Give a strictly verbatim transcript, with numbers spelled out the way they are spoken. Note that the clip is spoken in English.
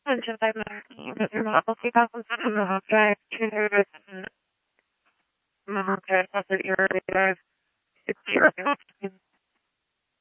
just like that you're not supposed to call something the object to the object of the area. It's your